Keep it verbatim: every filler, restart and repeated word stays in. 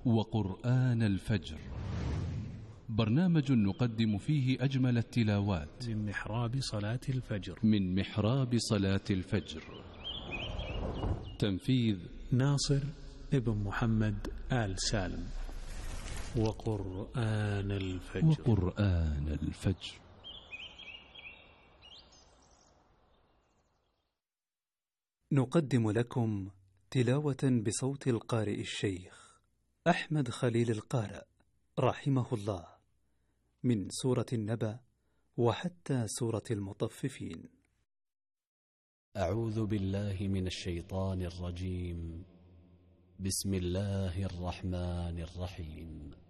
وقرآن الفجر، برنامج نقدم فيه أجمل التلاوات من محراب صلاة الفجر من محراب صلاة الفجر. تنفيذ ناصر ابن محمد آل سالم. وقرآن الفجر وقرآن الفجر. نقدم لكم تلاوة بصوت القارئ الشيخ أحمد خليل القارئ رحمه الله من سورة النبأ وحتى سورة المطففين. أعوذ بالله من الشيطان الرجيم. بسم الله الرحمن الرحيم.